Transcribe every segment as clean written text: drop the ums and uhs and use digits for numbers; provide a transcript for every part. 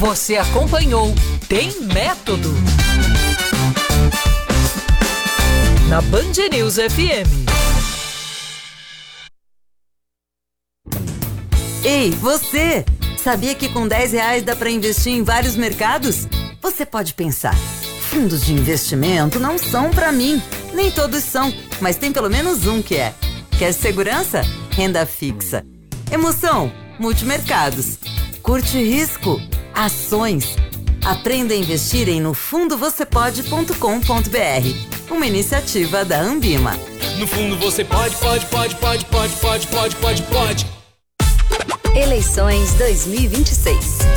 Você acompanhou Tem Método na Band News FM. Ei, você! Sabia que com R$10 dá para investir em vários mercados? Você pode pensar, fundos de investimento não são para mim. Nem todos são, mas tem pelo menos um que é. Quer segurança? Renda fixa. Emoção? Multimercados. Curte risco? Ações. Aprenda a investir em nofundovocepode.com.br. Uma iniciativa da Ambima. No fundo você pode. Eleições 2026.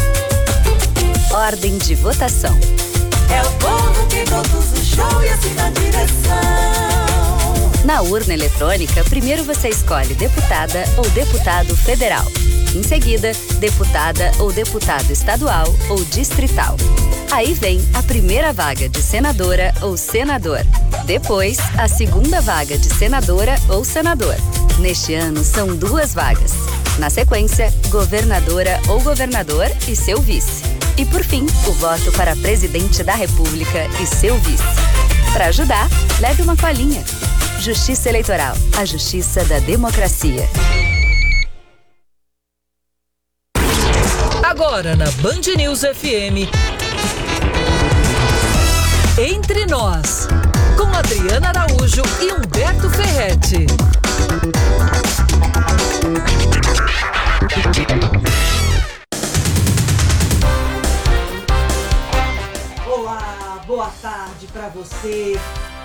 Ordem de votação. É o povo que produz o show e assim na direção. Na urna eletrônica, primeiro você escolhe deputada ou deputado federal. Em seguida, deputada ou deputado estadual ou distrital. Aí vem a primeira vaga de senadora ou senador. Depois, a segunda vaga de senadora ou senador. Neste ano, são 2 vagas. Na sequência, governadora ou governador e seu vice. E por fim, o voto para presidente da República e seu vice. Para ajudar, leve uma colinha. Justiça Eleitoral, a justiça da democracia. Agora na Band News FM, Entre Nós, com Adriana Araújo e Humberto Ferretti. Olá, boa tarde para você.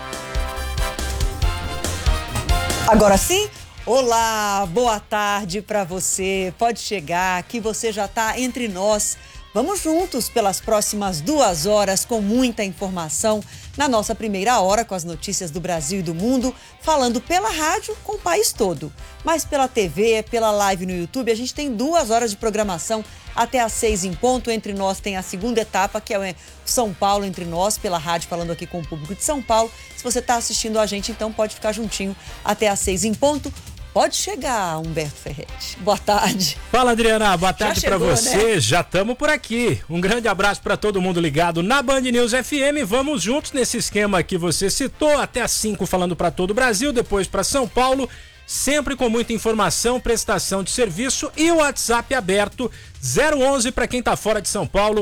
Agora sim? Olá, boa tarde para você. Pode chegar, que você já está entre nós. Vamos juntos pelas próximas 2 horas com muita informação na nossa primeira hora com as notícias do Brasil e do mundo, falando pela rádio com o país todo. Mas pela TV, pela live no YouTube, a gente tem 2 horas de programação até às 6 em ponto. Entre Nós tem a segunda etapa, que é o São Paulo Entre Nós, pela rádio, falando aqui com o público de São Paulo. Se você está assistindo a gente, então pode ficar juntinho até às 6 em ponto. Pode chegar, Humberto Ferretti. Boa tarde. Fala, Adriana. Boa tarde para você. Né? Já estamos por aqui. Um grande abraço para todo mundo ligado na Band News FM. Vamos juntos nesse esquema que você citou, até às 5 falando para todo o Brasil, depois para São Paulo, sempre com muita informação, prestação de serviço e o WhatsApp aberto 011 para quem está fora de São Paulo,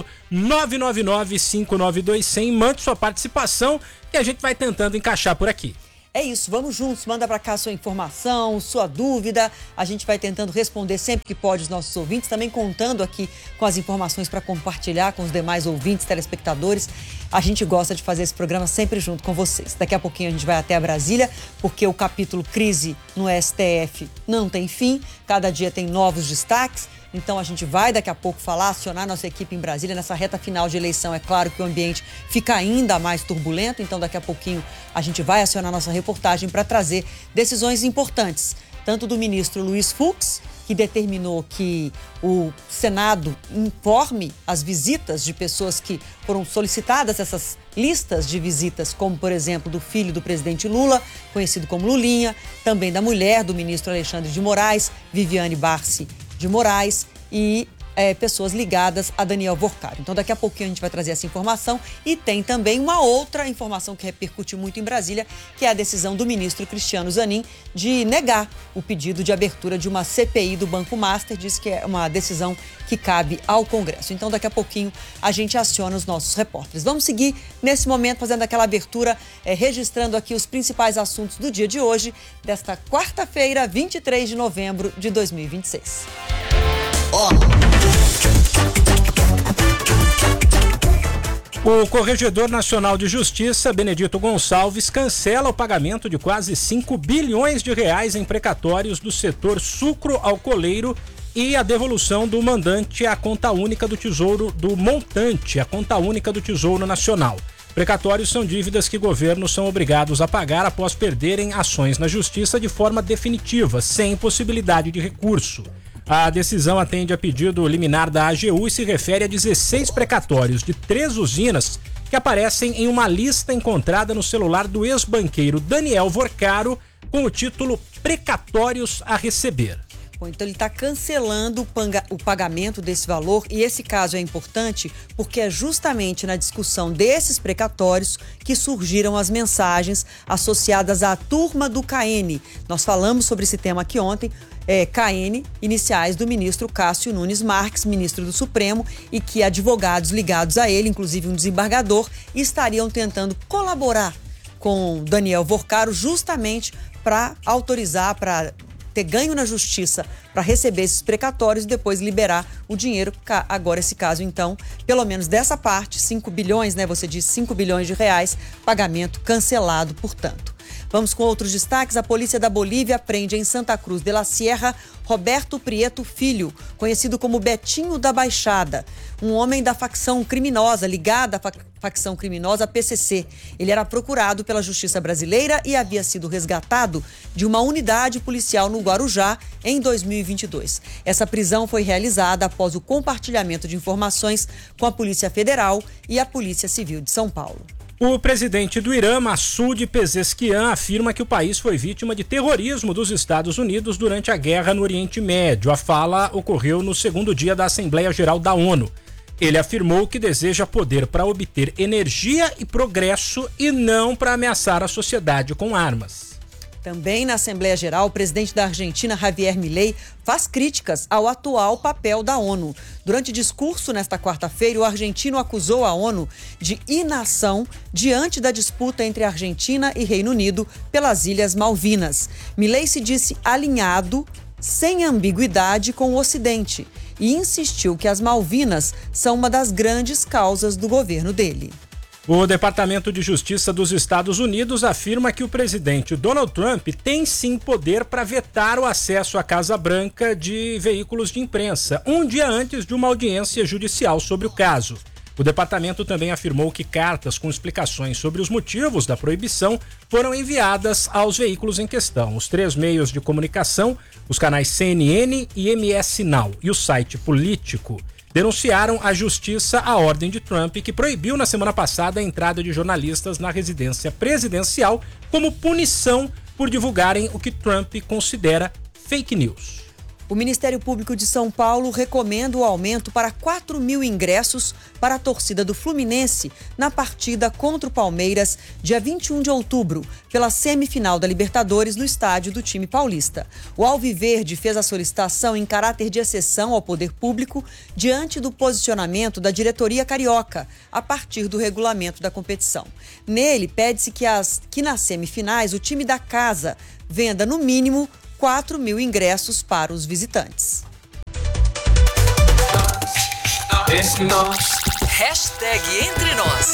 999-592-100. Mande sua participação que a gente vai tentando encaixar por aqui. É isso, vamos juntos, manda para cá sua informação, sua dúvida, a gente vai tentando responder sempre que pode os nossos ouvintes, também contando aqui com as informações para compartilhar com os demais ouvintes, telespectadores. A gente gosta de fazer esse programa sempre junto com vocês. Daqui a pouquinho a gente vai até a Brasília, porque o capítulo crise no STF não tem fim, cada dia tem novos destaques. Então a gente vai daqui a pouco falar, acionar nossa equipe em Brasília nessa reta final de eleição. É claro que o ambiente fica ainda mais turbulento, então daqui a pouquinho a gente vai acionar nossa reportagem para trazer decisões importantes, tanto do ministro Luiz Fux, que determinou que o Senado informe as visitas de pessoas que foram solicitadas, essas listas de visitas, como por exemplo do filho do presidente Lula, conhecido como Lulinha, também da mulher do ministro Alexandre de Moraes, Viviane Barsi de Moraes, e pessoas ligadas a Daniel Vorcari. Então daqui a pouquinho a gente vai trazer essa informação e tem também uma outra informação que repercute muito em Brasília, que é a decisão do ministro Cristiano Zanin de negar o pedido de abertura de uma CPI do Banco Master, diz que é uma decisão que cabe ao Congresso. Então daqui a pouquinho a gente aciona os nossos repórteres. Vamos seguir nesse momento fazendo aquela abertura, registrando aqui os principais assuntos do dia de hoje, desta quarta-feira, 23 de novembro de 2026. O Corregedor Nacional de Justiça, Benedito Gonçalves, cancela o pagamento de quase 5 bilhões de reais em precatórios do setor sucro-alcooleiro e a devolução do mandante à conta única do Tesouro, do montante, à conta única do Tesouro Nacional. Precatórios são dívidas que governos são obrigados a pagar após perderem ações na Justiça de forma definitiva, sem possibilidade de recurso. A decisão atende a pedido liminar da AGU e se refere a 16 precatórios de 3 usinas que aparecem em uma lista encontrada no celular do ex-banqueiro Daniel Vorcaro com o título Precatórios a Receber. Bom, então ele está cancelando o pagamento desse valor, e esse caso é importante porque é justamente na discussão desses precatórios que surgiram as mensagens associadas à turma do CAEN. Nós falamos sobre esse tema aqui ontem. CAEN, iniciais do ministro Cássio Nunes Marques, ministro do Supremo, e que advogados ligados a ele, inclusive um desembargador, estariam tentando colaborar com Daniel Vorcaro justamente para autorizar, para ter ganho na justiça, para receber esses precatórios e depois liberar o dinheiro. Agora esse caso, então, pelo menos dessa parte, 5 bilhões, né? Você disse 5 bilhões de reais, pagamento cancelado, portanto. Vamos com outros destaques. A polícia da Bolívia prende em Santa Cruz de la Sierra Roberto Prieto Filho, conhecido como Betinho da Baixada, um homem da facção criminosa, ligada à facção criminosa PCC. Ele era procurado pela Justiça Brasileira e havia sido resgatado de uma unidade policial no Guarujá em 2022. Essa prisão foi realizada após o compartilhamento de informações com a Polícia Federal e a Polícia Civil de São Paulo. O presidente do Irã, Massoud Pezeshkian, afirma que o país foi vítima de terrorismo dos Estados Unidos durante a guerra no Oriente Médio. A fala ocorreu no segundo dia da Assembleia Geral da ONU. Ele afirmou que deseja poder para obter energia e progresso e não para ameaçar a sociedade com armas. Também na Assembleia Geral, o presidente da Argentina, Javier Milei, faz críticas ao atual papel da ONU. Durante discurso nesta quarta-feira, o argentino acusou a ONU de inação diante da disputa entre a Argentina e Reino Unido pelas Ilhas Malvinas. Milei se disse alinhado, sem ambiguidade, com o Ocidente e insistiu que as Malvinas são uma das grandes causas do governo dele. O Departamento de Justiça dos Estados Unidos afirma que o presidente Donald Trump tem sim poder para vetar o acesso à Casa Branca de veículos de imprensa, um dia antes de uma audiência judicial sobre o caso. O departamento também afirmou que cartas com explicações sobre os motivos da proibição foram enviadas aos veículos em questão. Os 3 meios de comunicação, os canais CNN e MS Now e o site Político, denunciaram à justiça a ordem de Trump, que proibiu na semana passada a entrada de jornalistas na residência presidencial como punição por divulgarem o que Trump considera fake news. O Ministério Público de São Paulo recomenda o aumento para 4 mil ingressos para a torcida do Fluminense na partida contra o Palmeiras, dia 21 de outubro, pela semifinal da Libertadores no estádio do time paulista. O Alviverde fez a solicitação em caráter de exceção ao poder público diante do posicionamento da diretoria carioca, a partir do regulamento da competição. Nele, pede-se que nas semifinais o time da casa venda, no mínimo, 4 mil ingressos para os visitantes. Hashtag Entre Nós.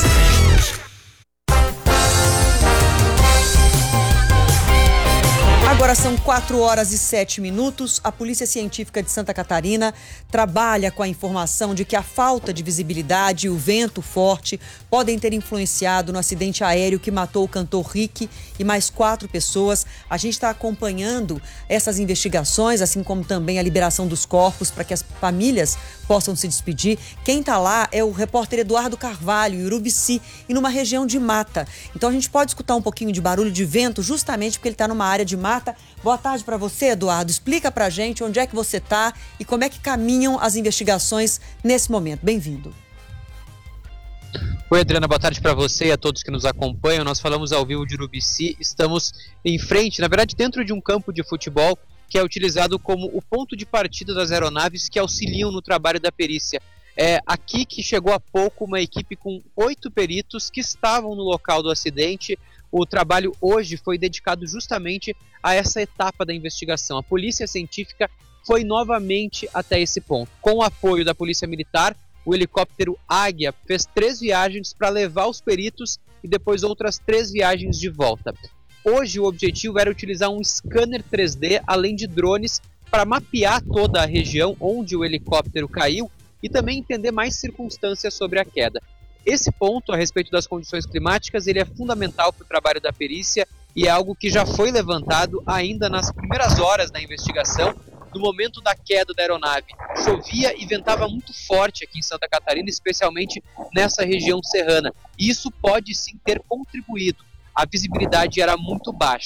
Agora são 4h07. A Polícia Científica de Santa Catarina trabalha com a informação de que a falta de visibilidade e o vento forte podem ter influenciado no acidente aéreo que matou o cantor Rick e mais 4 pessoas. A gente está acompanhando essas investigações, assim como também a liberação dos corpos para que as famílias possam se despedir. Quem está lá é o repórter Eduardo Carvalho, em Urubici, e numa região de mata. Então a gente pode escutar um pouquinho de barulho de vento justamente porque ele está numa área de mata. Boa tarde para você, Eduardo. Explica para a gente onde é que você está e como é que caminham as investigações nesse momento. Bem-vindo. Oi, Adriana, boa tarde para você e a todos que nos acompanham. Nós falamos ao vivo de Urubici, estamos em frente, na verdade dentro de um campo de futebol que é utilizado como o ponto de partida das aeronaves que auxiliam no trabalho da perícia. É aqui que chegou há pouco uma equipe com 8 peritos que estavam no local do acidente. O trabalho hoje foi dedicado justamente a essa etapa da investigação. A Polícia Científica foi novamente até esse ponto. Com o apoio da Polícia Militar, o helicóptero Águia fez 3 viagens para levar os peritos e depois outras 3 viagens de volta. Hoje o objetivo era utilizar um scanner 3D, além de drones, para mapear toda a região onde o helicóptero caiu e também entender mais circunstâncias sobre a queda. Esse ponto, a respeito das condições climáticas, ele é fundamental para o trabalho da perícia e é algo que já foi levantado ainda nas primeiras horas da investigação. No momento da queda da aeronave, chovia e ventava muito forte aqui em Santa Catarina, especialmente nessa região serrana. E isso pode sim ter contribuído. A visibilidade era muito baixa.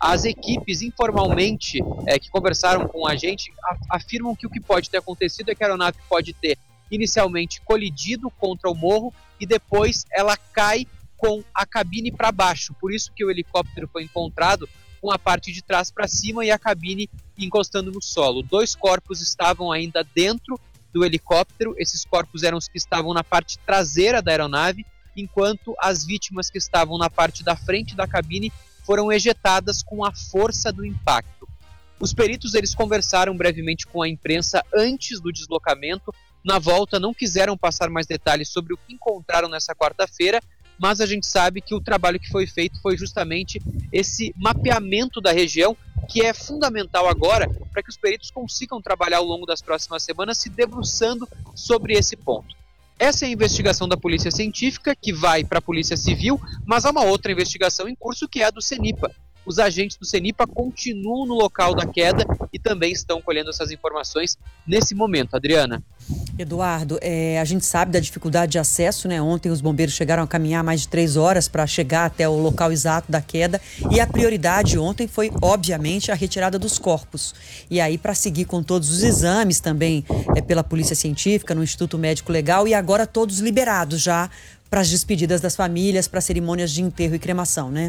As equipes, informalmente, que conversaram com a gente, afirmam que o que pode ter acontecido é que a aeronave pode ter inicialmente colidido contra o morro e depois ela cai com a cabine para baixo. Por isso que o helicóptero foi encontrado com a parte de trás para cima e a cabine encostando no solo. 2 corpos estavam ainda dentro do helicóptero, esses corpos eram os que estavam na parte traseira da aeronave, enquanto as vítimas que estavam na parte da frente da cabine foram ejetadas com a força do impacto. Os peritos eles conversaram brevemente com a imprensa antes do deslocamento. Na volta não quiseram passar mais detalhes sobre o que encontraram nessa quarta-feira, mas a gente sabe que o trabalho que foi feito foi justamente esse mapeamento da região, que é fundamental agora para que os peritos consigam trabalhar ao longo das próximas semanas se debruçando sobre esse ponto. Essa é a investigação da Polícia Científica, que vai para a Polícia Civil, mas há uma outra investigação em curso, que é a do CENIPA. Os agentes do CENIPA continuam no local da queda e também estão colhendo essas informações nesse momento. Adriana. Eduardo, a gente sabe da dificuldade de acesso, né? Ontem os bombeiros chegaram a caminhar mais de 3 horas para chegar até o local exato da queda, e a prioridade ontem foi, obviamente, a retirada dos corpos. E aí, para seguir com todos os exames também pela Polícia Científica, no Instituto Médico Legal, e agora todos liberados já para as despedidas das famílias, para cerimônias de enterro e cremação, né?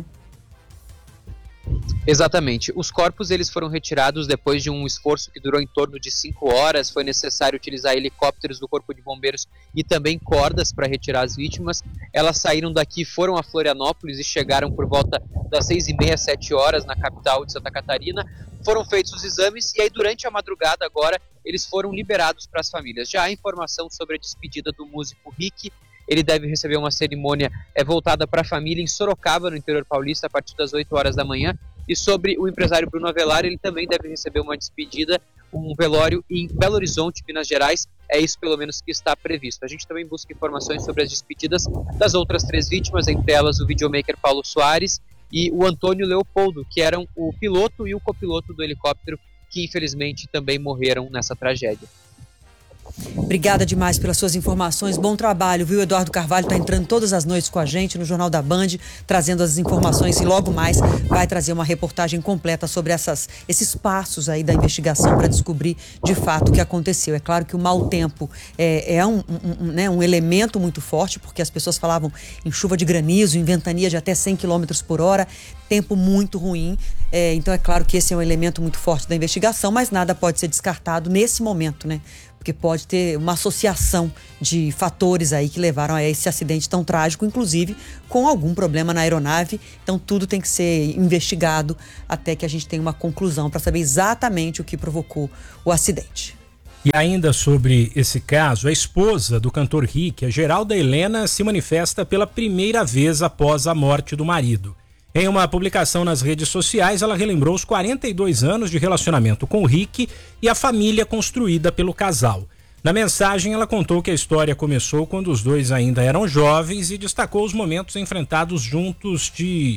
Exatamente. Os corpos eles foram retirados depois de um esforço que durou em torno de 5 horas. Foi necessário utilizar helicópteros do Corpo de Bombeiros e também cordas para retirar as vítimas. Elas saíram daqui, foram a Florianópolis e chegaram por volta das 6h30, 7 horas na capital de Santa Catarina. Foram feitos os exames e aí durante a madrugada agora eles foram liberados para as famílias. Já há informação sobre a despedida do músico Rick. Ele deve receber uma cerimônia voltada para a família em Sorocaba, no interior paulista, a partir das 8 horas da manhã. E sobre o empresário Bruno Avelar, ele também deve receber uma despedida, um velório em Belo Horizonte, Minas Gerais. É isso pelo menos que está previsto. A gente também busca informações sobre as despedidas das outras 3 vítimas, entre elas o videomaker Paulo Soares e o Antônio Leopoldo, que eram o piloto e o copiloto do helicóptero, que infelizmente também morreram nessa tragédia. Obrigada demais pelas suas informações. Bom trabalho, viu? Eduardo Carvalho está entrando todas as noites com a gente no Jornal da Band, trazendo as informações, e logo mais vai trazer uma reportagem completa sobre esses passos aí da investigação para descobrir de fato o que aconteceu. É claro que o mau tempo é um elemento muito forte, porque as pessoas falavam em chuva de granizo, em ventania de até 100 km por hora, tempo muito ruim. Então é claro que esse é um elemento muito forte da investigação, mas nada pode ser descartado nesse momento, né? Porque pode ter uma associação de fatores aí que levaram a esse acidente tão trágico, inclusive com algum problema na aeronave. Então tudo tem que ser investigado até que a gente tenha uma conclusão para saber exatamente o que provocou o acidente. E ainda sobre esse caso, a esposa do cantor Rick, a Geralda Helena, se manifesta pela primeira vez após a morte do marido. Em uma publicação nas redes sociais, ela relembrou os 42 anos de relacionamento com o Rick e a família construída pelo casal. Na mensagem, ela contou que a história começou quando os dois ainda eram jovens e destacou os momentos enfrentados juntos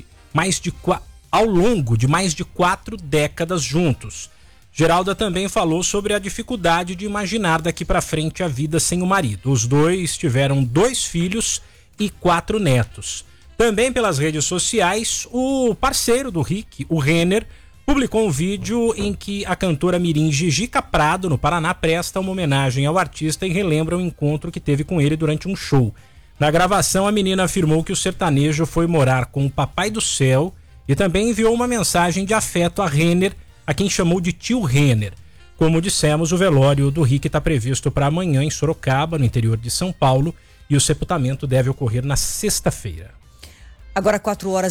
ao longo de mais de 4 décadas juntos. Geralda também falou sobre a dificuldade de imaginar daqui para frente a vida sem o marido. Os dois tiveram 2 filhos e 4 netos. Também pelas redes sociais, o parceiro do Rick, o Renner, publicou um vídeo em que a cantora mirim Gigica Prado, no Paraná, presta uma homenagem ao artista e relembra o encontro que teve com ele durante um show. Na gravação, a menina afirmou que o sertanejo foi morar com o Papai do Céu e também enviou uma mensagem de afeto a Renner, a quem chamou de tio Renner. Como dissemos, o velório do Rick está previsto para amanhã em Sorocaba, no interior de São Paulo, e o sepultamento deve ocorrer na sexta-feira. Agora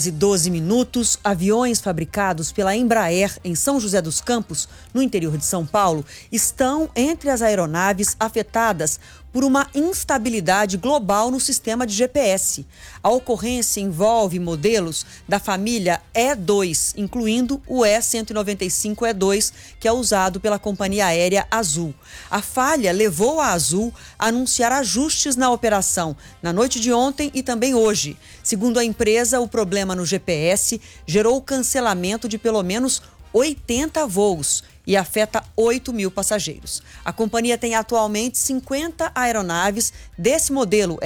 4h12, aviões fabricados pela Embraer em São José dos Campos, no interior de São Paulo, estão entre as aeronaves afetadas por uma instabilidade global no sistema de GPS. A ocorrência envolve modelos da família E2, incluindo o E195E2, que é usado pela companhia aérea Azul. A falha levou a Azul a anunciar ajustes na operação na noite de ontem e também hoje. Segundo a empresa, o problema no GPS gerou o cancelamento de pelo menos 80 voos e afeta 8 mil passageiros. A companhia tem atualmente 50 aeronaves desse modelo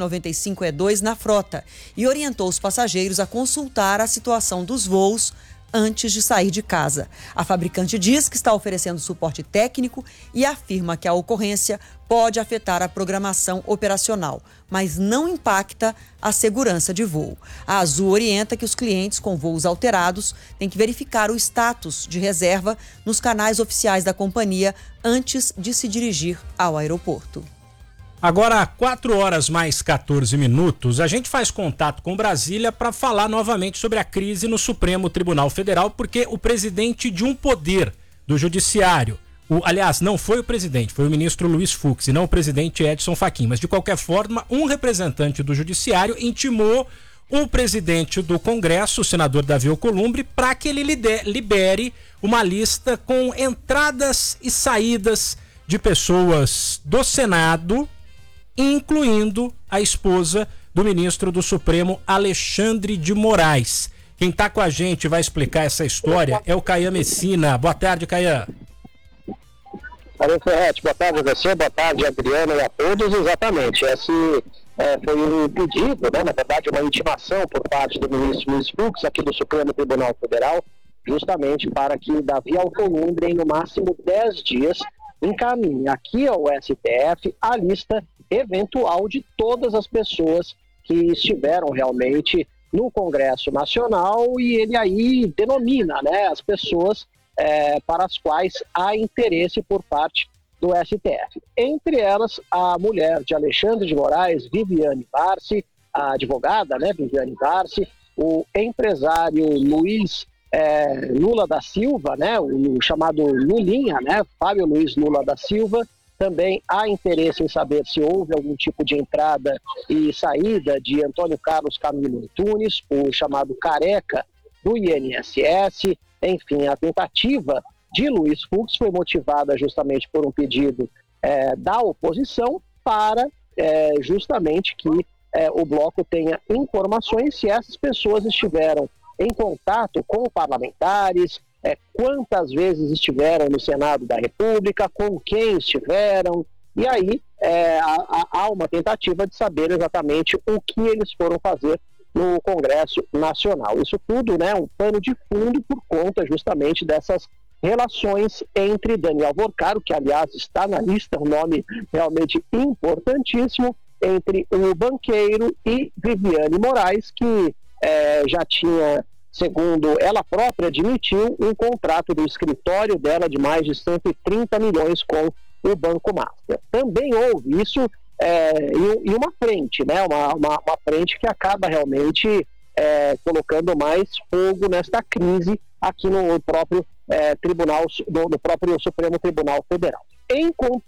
E195E2 na frota e orientou os passageiros a consultar a situação dos voos antes de sair de casa. A fabricante diz que está oferecendo suporte técnico e afirma que a ocorrência pode afetar a programação operacional, mas não impacta a segurança de voo. A Azul orienta que os clientes com voos alterados têm que verificar o status de reserva nos canais oficiais da companhia antes de se dirigir ao aeroporto. Agora, 4h mais 14, a gente faz contato com Brasília para falar novamente sobre a crise no Supremo Tribunal Federal, porque o presidente de um poder do Judiciário, aliás, não foi o presidente, foi o ministro Luiz Fux e não o presidente Edson Fachin, mas de qualquer forma, um representante do Judiciário intimou o presidente do Congresso, o senador Davi Alcolumbre, para que ele libere uma lista com entradas e saídas de pessoas do Senado, incluindo a esposa do ministro do Supremo, Alexandre de Moraes. Quem está com a gente vai explicar essa história é o Caian Messina. Boa tarde, Caian. Alô, Ferretti, boa tarde a você, boa tarde, Adriana, e a todos. Exatamente, esse foi um pedido, né, na verdade uma intimação por parte do ministro Luiz Fux, aqui do Supremo Tribunal Federal, justamente para que Davi Alcolumbre, em no máximo 10 dias, encaminhe aqui ao STF a lista eventual de todas as pessoas que estiveram realmente no Congresso Nacional, e ele aí denomina, né, as pessoas para as quais há interesse por parte do STF. Entre elas, a mulher de Alexandre de Moraes, Viviane Barsi, a advogada, né, Viviane Barsi, o empresário Luiz Lula da Silva, né, o chamado Lulinha, né, Fábio Luiz Lula da Silva. Também há interesse em saber se houve algum tipo de entrada e saída de Antônio Carlos Camilo Antunes, o chamado Careca do INSS. Enfim, a tentativa de Luiz Fux foi motivada justamente por um pedido da oposição para justamente que o bloco tenha informações se essas pessoas estiveram em contato com parlamentares, quantas vezes estiveram no Senado da República, com quem estiveram, e aí há uma tentativa de saber exatamente o que eles foram fazer no Congresso Nacional. Isso tudo, né, um pano de fundo por conta justamente dessas relações entre Daniel Vorcaro, que aliás está na lista, um nome realmente importantíssimo, entre o banqueiro e Viviane Moraes, que já tinha, segundo ela própria admitiu, um contrato do escritório dela de mais de 130 milhões com o Banco Master. Também houve isso em uma frente, né? Uma frente que acaba realmente colocando mais fogo nesta crise aqui no próprio Tribunal, no próprio Supremo Tribunal Federal. Em